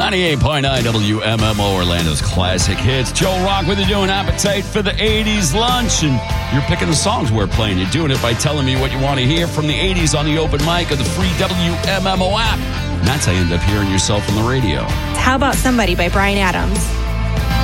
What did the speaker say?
98.9 WMMO, Orlando's classic hits. Joe Rock with you doing Appetite for the 80s lunch. And you're picking the songs we're playing. You're doing it by telling me what you want to hear from the 80s on the open mic or the free WMMO app. And that's how you end up hearing yourself on the radio. How About Somebody by Bryan Adams.